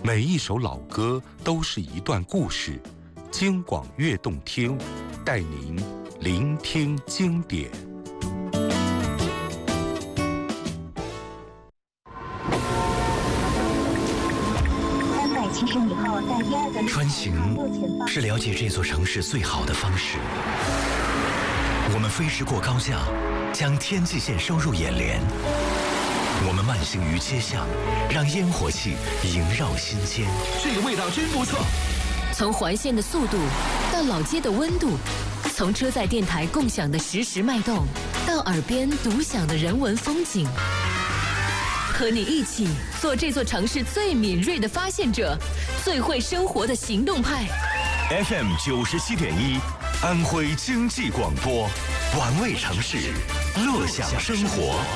每一首老歌都是一段故事，京广粤动听，带您聆听经典。 穿行是了解这座城市最好的方式。我们飞驰过高架，将天际线收入眼帘。我们慢行于街巷，让烟火气萦绕心间。 这个味道真不错。 从环线的速度到老街的温度，从车载电台共享的实时脉动，到耳边独享的人文风景。和你一起做这座城市最敏锐的发现者，最会生活的行动派。 FM 97.1，安徽经济广播，玩味城市，乐享生活。